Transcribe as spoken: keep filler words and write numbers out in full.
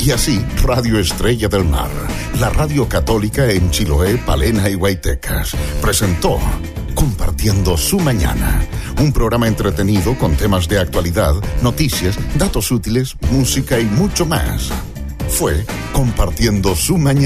Y así, Radio Estrella del Mar, la radio católica en Chiloé, Palena y Guaytecas, presentó Compartiendo su Mañana, un programa entretenido con temas de actualidad, noticias, datos útiles, música y mucho más. Fue Compartiendo su Mañana.